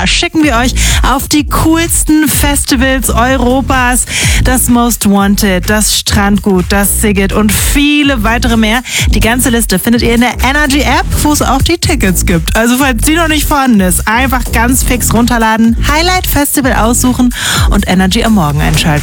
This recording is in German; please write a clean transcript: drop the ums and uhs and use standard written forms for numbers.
schicken wir euch auf die coolsten Festivals Europas. Das Most Wanted, das Strandgut, das Siget und viele weitere mehr. Die ganze Liste findet ihr in der Energy App, wo es auch die Tickets gibt. Also falls die noch nicht vorhanden ist, einfach ganz fix runterladen, Highlight Festival aussuchen und Energy am Morgen einschalten.